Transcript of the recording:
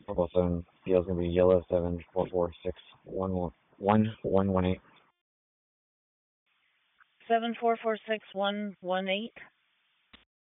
447. PO is going to be yellow 744611118. 7446118.